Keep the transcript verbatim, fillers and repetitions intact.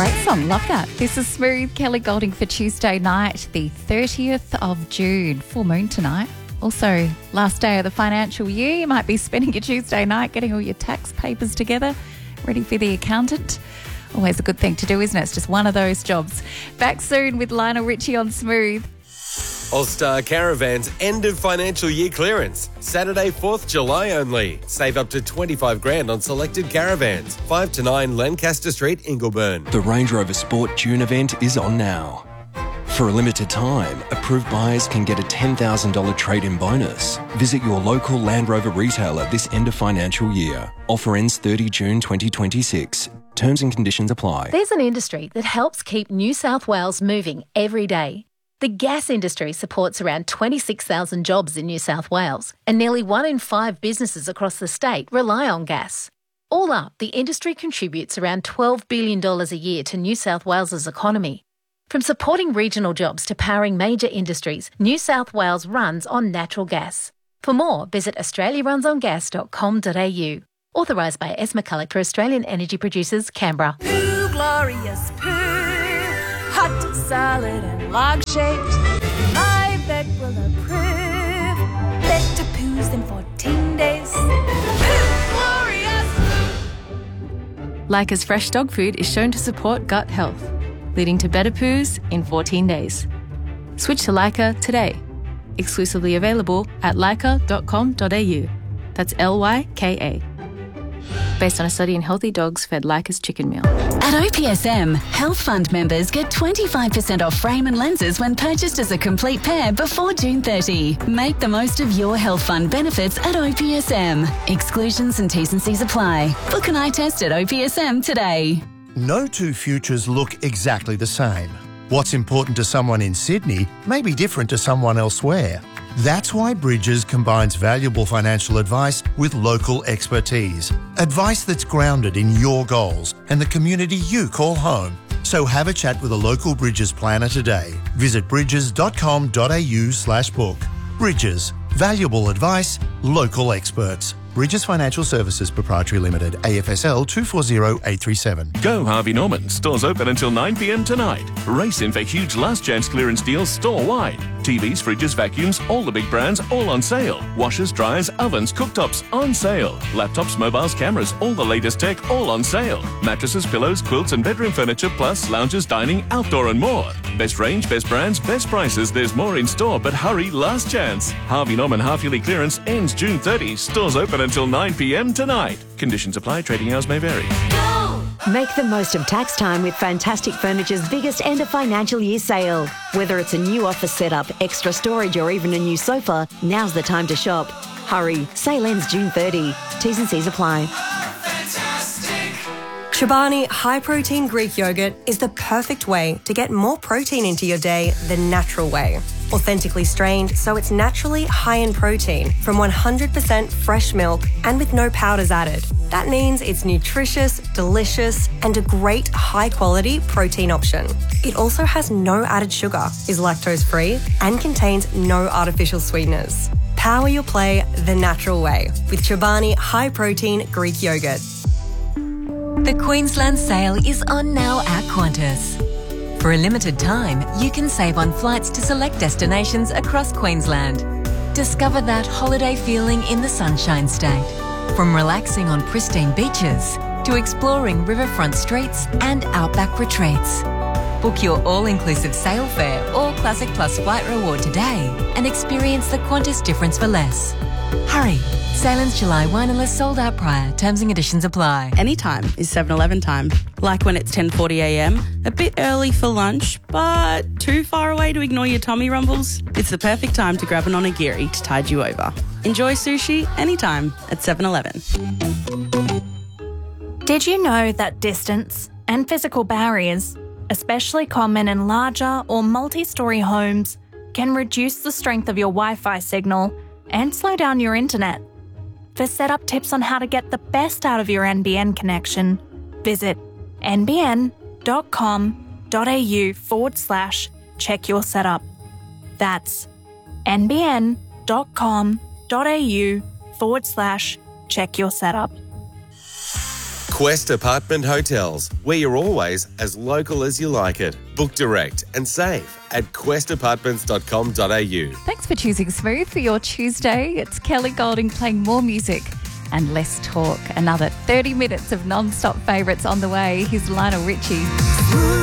Great song, love that. This is Smooth, Kelly Golding for Tuesday night, the thirtieth of June, full moon tonight. Also, last day of the financial year. You might be spending your Tuesday night getting all your tax papers together, ready for the accountant. Always a good thing to do, isn't it? It's just one of those jobs. Back soon with Lionel Richie on Smooth. All-Star Caravans end of financial year clearance. Saturday, fourth of July only. Save up to twenty-five grand on selected caravans. five to nine Lancaster Street, Ingleburn. The Range Rover Sport June event is on now. For a limited time, approved buyers can get a ten thousand dollars trade-in bonus. Visit your local Land Rover retailer this end of financial year. Offer ends thirtieth of June twenty twenty-six. Terms and conditions apply. There's an industry that helps keep New South Wales moving every day. The gas industry supports around twenty-six thousand jobs in New South Wales, and nearly one in five businesses across the state rely on gas. All up, the industry contributes around twelve billion dollars a year to New South Wales's economy. From supporting regional jobs to powering major industries, New South Wales runs on natural gas. For more, visit australia runs on gas dot com dot a u. Authorised by S. McCulloch for Australian Energy Producers, Canberra. Poo, glorious poo, hot, solid and log-shaped. My vet will approve. Better poos than fourteen days. Poo, glorious poo. Leica's fresh dog food is shown to support gut health, leading to better poos in fourteen days. Switch to Leica today. Exclusively available at leica dot com dot a u. That's L Y K A. Based on a study in healthy dogs fed Leica's chicken meal. At O P S M, Health Fund members get twenty-five percent off frame and lenses when purchased as a complete pair before June thirtieth. Make the most of your Health Fund benefits at O P S M. Exclusions and T's and C's apply. Book an eye test at O P S M today. No two futures look exactly the same. What's important to someone in Sydney may be different to someone elsewhere. That's why Bridges combines valuable financial advice with local expertise. Advice that's grounded in your goals and the community you call home. So have a chat with a local Bridges planner today. Visit bridges dot com dot a u slash book. Bridges. Valuable advice, local experts. Bridges Financial Services Proprietary Limited, A F S L two four zero eight three seven. Go Harvey Norman. Stores open until nine p m tonight. Race in for huge last chance clearance deals store-wide. T Vs, fridges, vacuums, all the big brands, all on sale. Washers, dryers, ovens, cooktops, on sale. Laptops, mobiles, cameras, all the latest tech, all on sale. Mattresses, pillows, quilts and bedroom furniture, plus lounges, dining, outdoor and more. Best range, best brands, best prices. There's more in store, but hurry, last chance. Harvey Norman half-yearly clearance ends June thirtieth. Stores open until nine p m tonight. Conditions apply. Trading hours may vary. Make the most of tax time with Fantastic Furniture's biggest end of financial year sale. Whether it's a new office setup, extra storage or even a new sofa, now's the time to shop. Hurry, sale ends June thirtieth. T's and C's apply. Chobani High Protein Greek Yogurt is the perfect way to get more protein into your day the natural way. Authentically strained, so it's naturally high in protein from one hundred percent fresh milk and with no powders added. That means it's nutritious, delicious, and a great high-quality protein option. It also has no added sugar, is lactose-free, and contains no artificial sweeteners. Power your play the natural way with Chobani High Protein Greek Yogurt. The Queensland sale is on now at Qantas. For a limited time, you can save on flights to select destinations across Queensland. Discover that holiday feeling in the Sunshine State. From relaxing on pristine beaches to exploring riverfront streets and outback retreats. Book your all-inclusive sail fare or Classic Plus flight reward today and experience the Qantas difference for less. Hurry! Sailing's July one unless sold out prior. Terms and conditions apply. Anytime is seven eleven time. Like when it's ten forty a m, a bit early for lunch, but too far away to ignore your tummy rumbles? It's the perfect time to grab an onigiri to tide you over. Enjoy sushi anytime at seven eleven. Did you know that distance and physical barriers, especially common in larger or multi-storey homes, can reduce the strength of your Wi-Fi signal and slow down your internet? For setup tips on how to get the best out of your N B N connection, visit nbn.com.au forward slash check your setup. That's nbn.com.au forward slash check your setup. Quest Apartment Hotels, where you're always as local as you like it. Book direct and save at quest apartments dot com dot a u. Thanks for choosing Smooth for your Tuesday. It's Kelly Golding playing more music and less talk. Another thirty minutes of non-stop favourites on the way. Here's Lionel Richie.